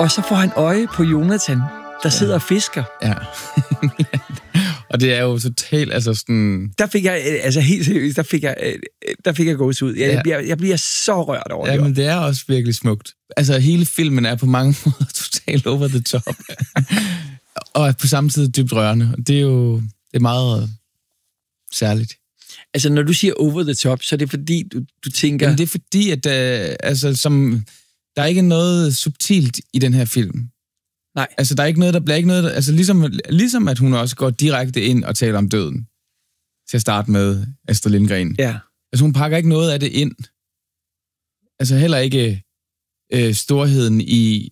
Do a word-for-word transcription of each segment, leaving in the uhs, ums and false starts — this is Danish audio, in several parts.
Og så får han øje på Jonathan, der sidder ja. og fisker. Ja. Og det er jo totalt, altså sådan... Der fik jeg, altså helt seriøst, der fik jeg, der fik jeg gås ud. Jeg, ja. jeg, bliver, jeg bliver så rørt over ja, det. Ja, men det er også virkelig smukt. Altså, hele filmen er på mange måder totalt over the top. Og er på samme tid dybt rørende. Og det er jo det er meget særligt. Altså, når du siger over the top, så er det fordi, du, du tænker... Jamen, det er fordi, at uh, altså, som, der er ikke noget subtilt i den her film. Nej. Altså, der er ikke noget, der bliver ikke noget... Der, altså, ligesom, ligesom at hun også går direkte ind og taler om døden. Til at starte med Astrid Lindgren. Ja. Altså, hun pakker ikke noget af det ind. Altså, heller ikke øh, storheden i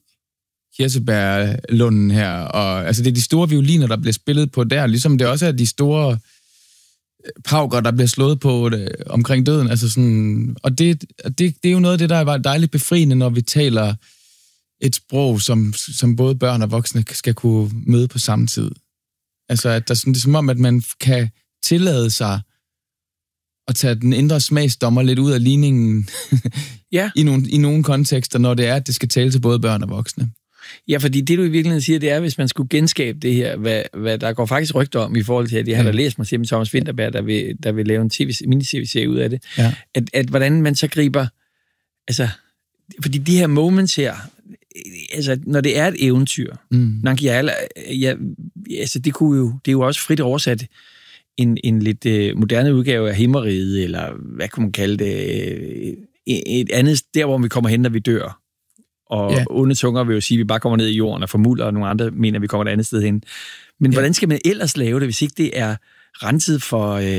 Kirsebærlunden her. Og, altså, det er de store violiner, der bliver spillet på der. Ligesom det også er de store pauker, der bliver slået på det, omkring døden. Altså sådan, og det, det, det er jo noget af det, der er dejligt befriende, når vi taler et sprog, som, som både børn og voksne skal kunne møde på samme tid. Altså, at der, sådan, det er som om, at man kan tillade sig at tage den indre smagsdommer lidt ud af ligningen ja. i, nogle, i nogle kontekster, når det er, at det skal tale til både børn og voksne. Ja, fordi det, du i virkeligheden siger, det er, hvis man skulle genskabe det her, hvad, hvad der går faktisk rygter om i forhold til, at jeg har da læst mig til Thomas Vinterberg, der vil, der vil lave en T V, mini-tv-serie ud af det, ja. at, at hvordan man så griber, altså, fordi de her moments her, altså, når det er et eventyr, mm. Nankiala, ja, altså, det kunne jo, det er jo også frit oversat en, en lidt uh, moderne udgave af Himmeriget, eller hvad kunne man kalde det, et andet, der hvor vi kommer hen, når vi dør. Og ja. onde tunger vil jo sige, at vi bare kommer ned i jorden og formulder, og nogle andre mener, at vi kommer et andet sted hen. Men ja. hvordan skal man ellers lave det, hvis ikke det er renset for... Øh...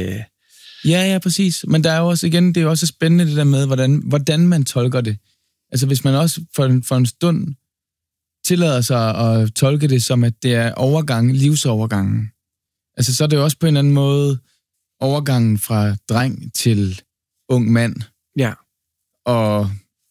Ja, ja, præcis. Men der er jo også, igen, det er jo også spændende det der med, hvordan, hvordan man tolker det. Altså hvis man også for, for en stund tillader sig at tolke det som, at det er overgang, livsovergangen. Altså så er det jo også på en eller anden måde overgangen fra dreng til ung mand. Ja. Og...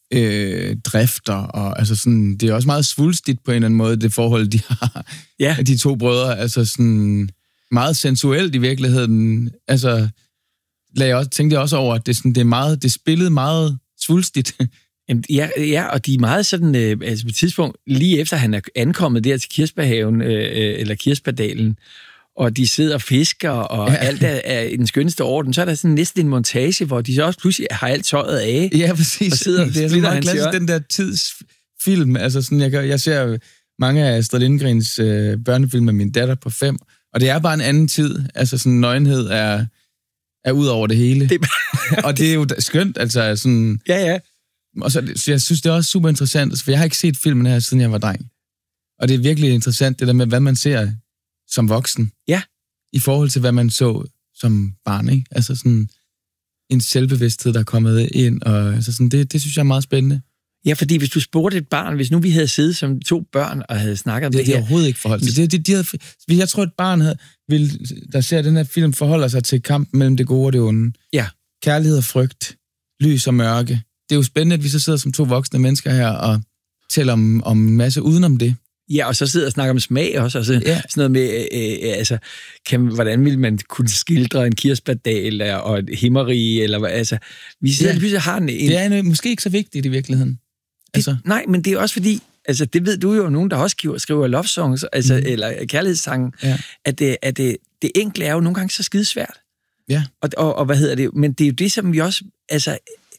Øh, drifter, og altså sådan, det er også meget svulstigt på en eller anden måde, det forhold, de har, ja. de to brødre, altså sådan, meget sensuelt i virkeligheden, altså, lagde jeg også, tænkte jeg også over, at det, sådan, det er meget, det spillede meget svulstigt. Jamen, ja, ja, og de er meget sådan, øh, altså på et tidspunkt, lige efter han er ankommet der til Kirsebærhaven, øh, eller Kirsebærdalen, og de sidder og fisker, og ja. alt er, er i den skønneste orden, så er der sådan næsten en montage, hvor de så også pludselig har alt tøjet af. Ja, præcis. Og sidder det er så meget klassisk, den der tidsfilm. Altså sådan, jeg, jeg ser mange af Astrid Lindgrens øh, børnefilm med min datter på fem, og det er bare en anden tid. Altså sådan, nøgenhed er, er ud over det hele. Det... og det er jo skønt, altså sådan... Ja, ja. Og så, så jeg synes, det er også super interessant, for jeg har ikke set filmen her, siden jeg var dreng. Og det er virkelig interessant, det der med, hvad man ser som voksen. Ja. I forhold til, hvad man så som barn, ikke? Altså sådan en selvbevidsthed, der er kommet ind, og altså sådan, det, det synes jeg er meget spændende. Ja, fordi hvis du spurgte et barn, hvis nu vi havde siddet som to børn og havde snakket om det, det, det her... Det er overhovedet ikke forholdt til. Det, det, de havde, jeg tror, et barn, havde, vil, der ser den her film, forholder sig til kampen mellem det gode og det onde. Ja. Kærlighed og frygt, lys og mørke. Det er jo spændende, at vi så sidder som to voksne mennesker her og taler om, om en masse udenom det. Ja, og så sidder og snakker om smag også, og så, ja. sådan noget med, øh, altså, kan, hvordan vil man kunne skildre en kirsebærdal og et himmerige, eller hvad, altså, vi sidder ja. lige har en... en det er en, måske ikke så vigtigt i virkeligheden. Altså. Det, nej, men det er også fordi, altså, det ved du jo, nogen, der også skriver, skriver love songs, altså, mm. eller kærlighedssange, ja. at, det, at det, det enkle er jo nogle gange så skidesvært. Ja. Og, og, og hvad hedder det, men det er jo det, som vi også, altså...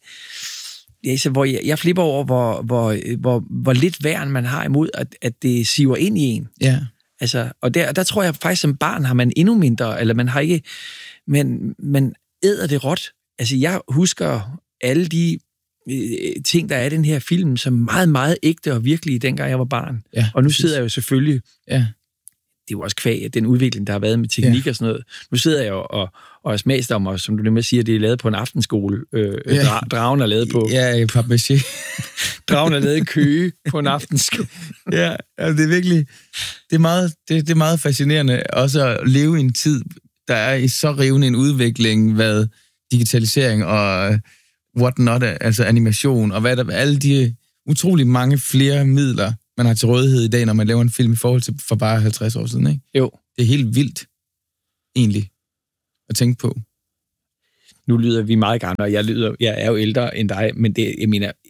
Ja, så hvor jeg, jeg flipper over, hvor, hvor, hvor, hvor lidt værn man har imod, at, at det siver ind i en. Ja. Altså, og der, der tror jeg faktisk, som barn har man endnu mindre, eller man har ikke, men man æder det råt. Altså, jeg husker alle de øh, ting, der er i den her film, som meget, meget ægte og virkelige, dengang jeg var barn. Ja, og nu sidder jeg jo selvfølgelig... Ja. Det er jo også kvæg, den udvikling, der har været med teknik ja. og sådan noget. Nu sidder jeg jo og, og er smagsdommer, som du nemlig siger, det er lavet på en aftenskole. Øh, ja. dra- dragen er lavet på... Ja, i papier-mâché. Dragen er lavet i Køge på en aftenskole. Ja, altså det er virkelig... Det er, meget, det, det er meget fascinerende også at leve i en tid, der er i så rivende en udvikling, hvad digitalisering og what not, altså animation, og hvad der alle de utrolig mange flere midler, man har til rådighed i dag, når man laver en film i forhold til for bare halvtreds år siden, ikke? Jo. Det er helt vildt, egentlig, at tænke på. Nu lyder vi meget gamle, og jeg, lyder, jeg er jo ældre end dig, men det, jeg mener,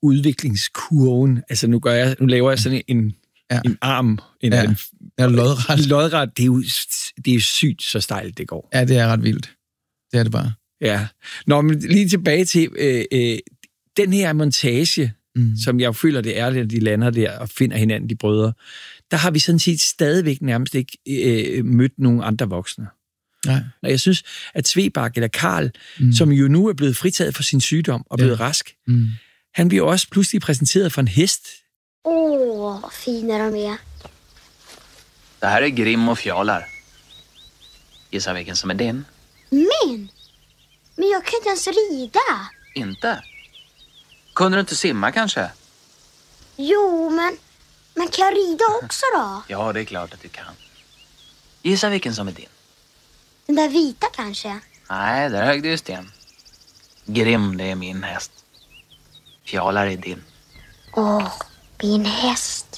udviklingskurven. Altså nu, gør jeg, nu laver jeg sådan en, ja. en arm. En, ja. en, ja, lodret. Lodret, det er jo det er sygt, så stejlt det går. Ja, det er ret vildt. Det er det bare. Ja. Nå, men lige tilbage til øh, øh, den her montage, mm. som jeg føler, det er, at de lander der og finder hinanden, de brødre. Der har vi sådan set stadigvæk nærmest ikke øh, mødt nogen andre voksne. Nej. Og jeg synes, at Svebak eller Karl, mm. som jo nu er blevet fritaget for sin sygdom og blevet ja. rask, mm. han bliver også pludselig præsenteret for en hest. Åh, vad fina de är. Det här är Grim och Fjalar. Gissa vilken som är din? Min? Men jag kan inte ens rida. Inte? Kunde du inte simma kanske? Jo, men, men kan jag rida också då? Ja, det är klart att du kan. Gissa vilken som är din? Den där vita kanske? Nej, där högg du sten. Grim, det är min häst. Fjalar är din. Åh, min häst.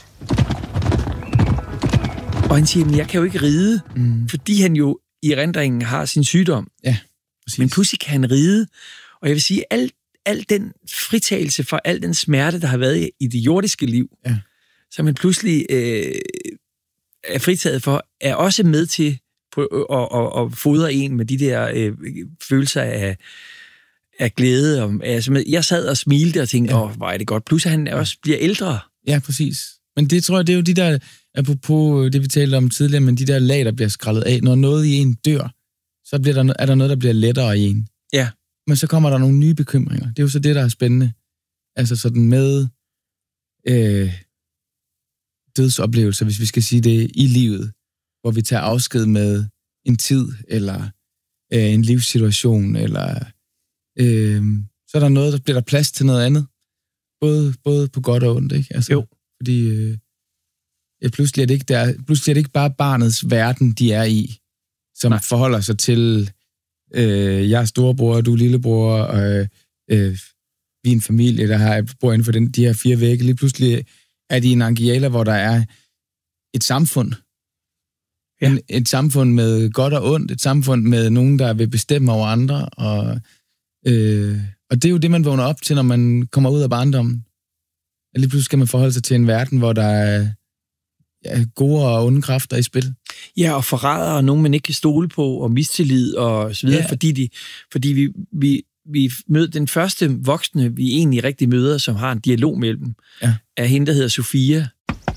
Og han siger, men jeg kan jo ikke ride, mm. fordi han jo i erindringen har sin sygdom. Ja, præcis. Men pludselig kan han ride. Og jeg vil sige, al, al den fritagelse for al den smerte, der har været i det jordiske liv, ja. som han pludselig øh, er fritaget for, er også med til på, at, at, at fodre en med de der øh, følelser af, af glæde. Og, altså, jeg sad og smilte og tænkte, åh, ja. oh, hvor er det godt. Plus at han også bliver ældre. Ja, præcis. Men det tror jeg, det er jo de der, apropos det vi talte om tidligere, men de der lag, der bliver skrællet af. Når noget i en dør, så bliver der, er der noget, der bliver lettere i en. Ja. Men så kommer der nogle nye bekymringer. Det er jo så det, der er spændende. Altså sådan med øh, dødsoplevelser, hvis vi skal sige det, i livet, hvor vi tager afsked med en tid, eller øh, en livssituation, eller øh, så er der noget, der bliver der plads til noget andet. Både, både på godt og ondt, ikke? Altså, jo. Fordi øh, ja, pludselig, er det ikke der, pludselig er det ikke bare barnets verden, de er i, som Nej. forholder sig til, øh, jeg er storebror, du er lillebror, og øh, vi er en familie, der har, bor inden for den, de her fire vægge. Lige pludselig er de en Angiala, hvor der er et samfund. Ja. En, et samfund med godt og ondt, et samfund med nogen, der vil bestemme over andre, og, øh, og det er jo det, man vågner op til, når man kommer ud af barndommen. Og lige pludselig skal man forholde sig til en verden, hvor der er ja, gode og onde kræfter i spil. Ja, og forræder, og nogen, man ikke kan stole på, og mistillid, og så videre, ja. fordi, de, fordi vi, vi, vi møder den første voksne, vi egentlig rigtig møder, som har en dialog mellem dem, ja. er hende, der hedder Sofia.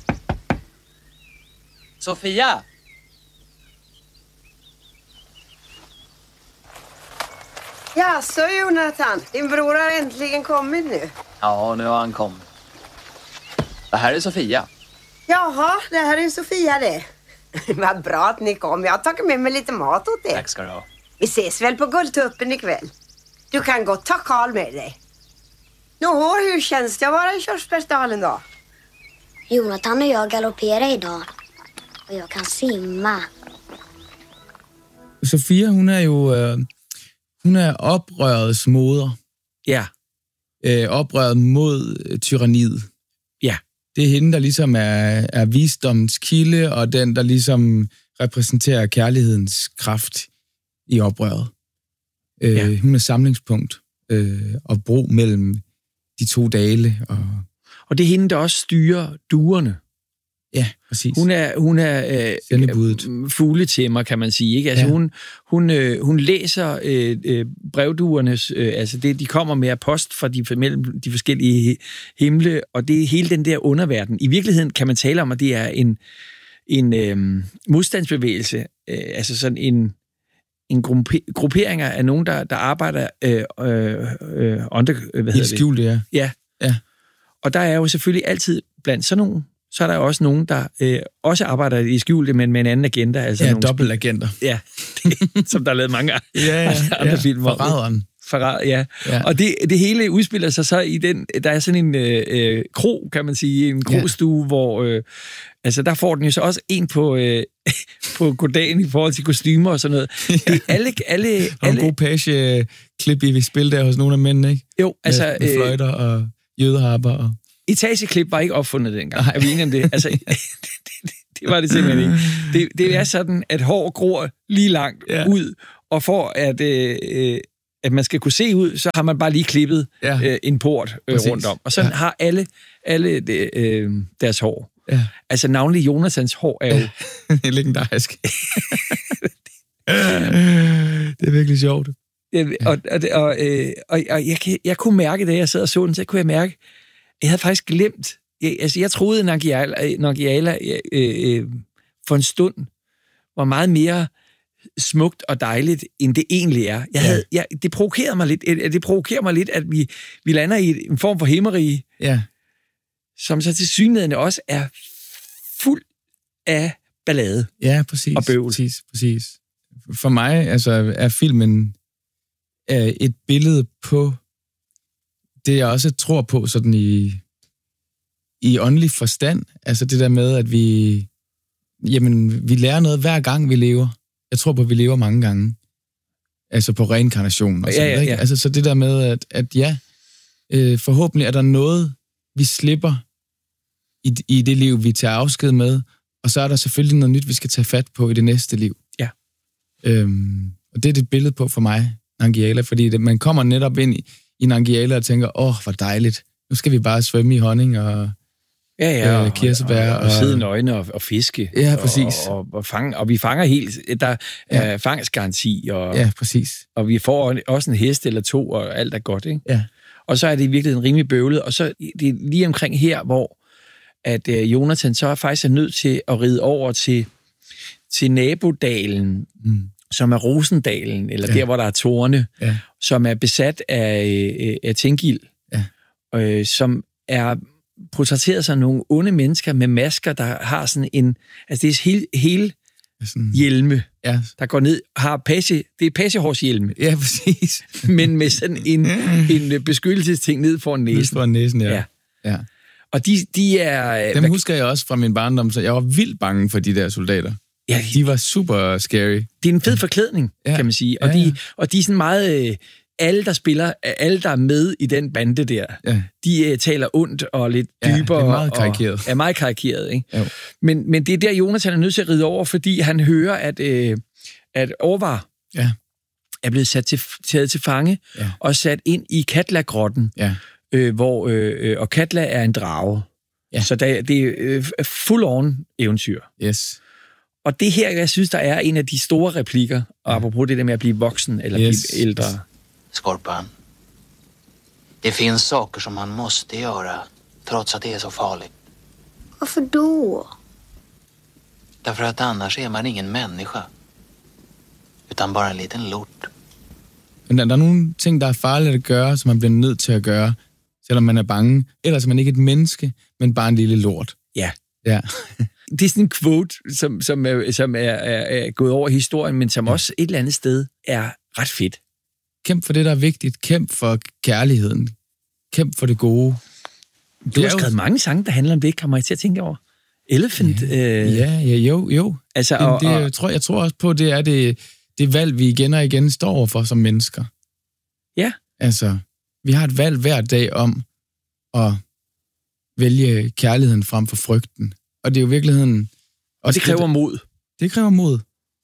Sofia! Ja, så Jonathan, din bror har äntligen kommit nu. Ja, nu har han kommit. Det här är Sofia. Jaha, det här är Sofia det. Vad bra att ni kom. Jag har tagit med mig lite mat åt er. Tack ska du ha. Vi ses väl på Guldtuppen ikväll. Du kan gott ta Karl med dig. Nå, hur känns det att vara i Körsbärsdalen då? Jonathan och jag galopperar idag. Och jag kan simma. Sofia, hun er jo øh, hun er oprørets moder. Ja. Øh, oprøret mod øh, tyranniet. Ja. Det er hende, der ligesom er, er visdommens kilde, og den, der ligesom repræsenterer kærlighedens kraft i oprøret. Øh, ja. Hun er samlingspunkt øh, og bro mellem de to dale. Og, og det er hende, der også styrer duerne. Ja, præcis. Hun er, hun er øh, fugletæmmer, kan man sige. Ikke? Altså, ja. hun, hun, øh, hun læser øh, brevduernes, øh, altså det, de kommer med af post fra de, mellem de forskellige himle, og det er hele den der underverden. I virkeligheden kan man tale om, at det er en, en øh, modstandsbevægelse, øh, altså sådan en, en gruppering af nogen, der, der arbejder øh, øh, under, hvad hedder det? I skjul, ja. Ja. ja. Og der er jo selvfølgelig altid blandt sådan nogen, så er der også nogen, der øh, også arbejder i skjulte, men med en anden agenda. Altså ja, nogle dobbeltagenter. Ja, det, som der er lavet mange ja, ja, andre ja. film. Forræderen. Forræd, ja. ja. Og det, det hele udspiller sig så i den, der er sådan en øh, kro, kan man sige, en krostue, ja. hvor, øh, altså der får den jo så også en på, øh, på goddagen i forhold til kostymer og sådan noget. Ja. Det er alle, alle, alle... Og en god page-klip, I vil spille der hos nogle af mændene, ikke? Jo, altså... Med, med fløjter og jødeharper og... Etageklip var ikke opfundet dengang. Nej. Er vi enige om det? Altså, det, det, det var det simpelthen ikke. Det, det er sådan, at hår gror lige langt ja. ud, og for at, øh, at man skal kunne se ud, så har man bare lige klippet Ja. øh, en port øh, rundt om. Og sådan ja. har alle, alle det, øh, deres hår. Ja. Altså navnlig Jonathans hår er jo... Det er legendarisk. Det er virkelig sjovt. Ja, og, og, og, øh, og, og jeg, kan, jeg kunne mærke, da jeg sad og så den, så kunne jeg mærke, jeg havde faktisk glemt, jeg, altså jeg troede, at Nangijala, Nangijala øh, øh, for en stund var meget mere smukt og dejligt, end det egentlig er. Jeg havde, jeg, det provokerede mig lidt, det provokerer mig lidt, at vi, vi lander i en form for himmerige, Ja. som så til synligheden også er fuld af ballade. Ja, præcis. Og bøvl. Præcis, præcis. For mig altså, er filmen er et billede på det, jeg også tror på sådan i, i åndelig forstand. Altså det der med, at vi, jamen, vi lærer noget hver gang, vi lever. Jeg tror på, at vi lever mange gange. Altså på reinkarnation og sådan ja, ja, ja. ja. Altså så det der med, at, at ja, øh, forhåbentlig er der noget, vi slipper i, i det liv, vi tager afsked med, og så er der selvfølgelig noget nyt, vi skal tage fat på i det næste liv. Ja. Øhm, og det er det billede på for mig, Nangijala, fordi det, man kommer netop ind i, i Nangijala og tænker, åh, oh, hvor dejligt. Nu skal vi bare svømme i honning og Ja, ja, øh, kirsebær. Og, og, og, og sidde nøgne og, og fiske. Ja, præcis. Og, og, og, fange, og vi fanger helt, der er Ja. fangstgaranti, og, Ja, præcis. og vi får også en hest eller to, og alt er godt, ikke? Ja. Og så er det i virkeligheden rimelig bøvlet, og så det er lige omkring her, hvor at øh, Jonathan så faktisk er nødt til at ride over til, til nabodalen, Mm. som er Rosendalen, eller Ja. der, hvor der er tårne, Ja. som er besat af, øh, af Tengil, Ja. øh, som er portrætteret som nogle onde mennesker med masker, der har sådan en... Altså, det er hele, hele Sådan, hjelme, ja. der går ned, har page, det er pagehårshjelme, Ja, præcis. men med sådan en, en beskyttelsesting ned foran Næsen. næsen. foran næsen, ja. Ja. ja. Og de, de er... Dem husker jeg også fra min barndom, så jeg var vildt bange for de der soldater. Ja, De var super scary. det er en fed forklædning, Ja. kan man sige. Og, Ja, ja. de, og de er sådan meget... Øh, alle, der spiller, alle, der er med i den bande der, Ja. de øh, taler ondt og lidt Ja, dybere. det er meget karikeret. Og er meget karikeret, ikke? Jo. Men, men det er der, Jonathan er nødt til at ride over, fordi han hører, at, øh, at Orvar Ja. er blevet sat til, taget til fange Ja. og sat ind i Katla-grotten, Ja. øh, hvor, øh, og Katla er en drage. Ja. Så der, det er øh, full-on eventyr. Yes. Og det her, jeg synes, der er en af de store replikker, og apropos det der med at blive voksen eller Yes. blive ældre. Skorpan. Det finns saker som man måste göra trots att det är så farligt. Varför då? Därför att annars är man ingen människa. Utan bara en liten lort. Men der, der er nogle ting, der er farligt at gøre, som man bliver nødt til at gøre, selvom man er bange. Ellers er man ikke et menneske, men bare en lille lort. Ja. Ja. Det er sådan en quote, som, som, er, som er, er, er gået over i historien, men som også et eller andet sted er ret fedt. Kæmp for det, der er vigtigt. Kæmp for kærligheden. Kæmp for det gode. Du har skrevet mange sange, der handler om det, kommer jeg til at tænke over. Elephant. Ja, Øh, ja, ja, jo, jo. altså, Jamen, og, det, og, jeg, tror, jeg tror også på, det er det, det valg, vi igen og igen står overfor som mennesker. Ja. Altså, vi har et valg hver dag om at vælge kærligheden frem for frygten. Og det er jo i virkeligheden... og det kræver mod. Det kræver mod.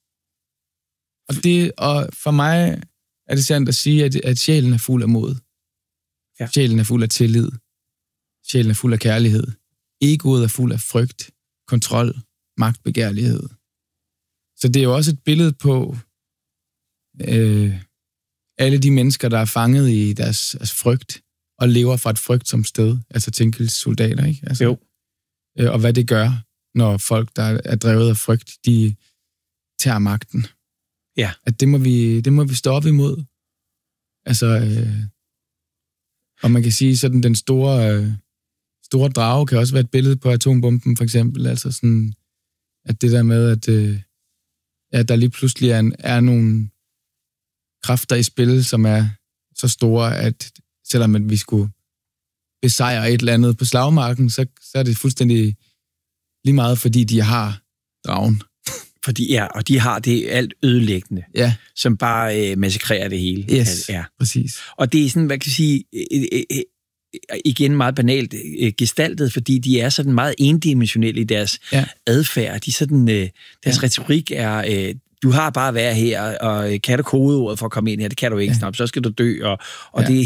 Og, det, og for mig er det sandt at sige, at, at sjælen er fuld af mod. Ja. Sjælen er fuld af tillid. Sjælen er fuld af kærlighed. Egoet er fuld af frygt, kontrol, magtbegærlighed. Så det er jo også et billede på øh, alle de mennesker, der er fanget i deres altså frygt, og lever fra et frygtsomt sted, altså Tenkils soldater, ikke? Altså, Jo. Øh, og hvad det gør, når folk, der er drevet af frygt, de tager magten. Ja. At det må vi, det må vi stå op imod. Altså, øh, og man kan sige, sådan den store, øh, store drage kan også være et billede på atombomben, for eksempel. Altså sådan, at det der med, at, øh, at der lige pludselig er, en, er nogle kræfter i spil, som er så store, at selvom at vi skulle besejre et eller andet på slagmarken, så, så er det fuldstændig lige meget, fordi de har dragen. Fordi, ja, og de har det alt ødelæggende, Ja, som bare øh, massakrerer det hele. yes, Ja. præcis. Og det er sådan, hvad kan jeg sige, øh, øh, øh, igen meget banalt øh, gestaltet, fordi de er sådan meget endimensionelle i deres Ja. adfærd. De sådan, øh, deres Ja. retorik er, øh, du har bare at være her, og kan du kodeordet for at komme ind her, det kan du ikke Ja. snart, så skal du dø, og, og Ja. det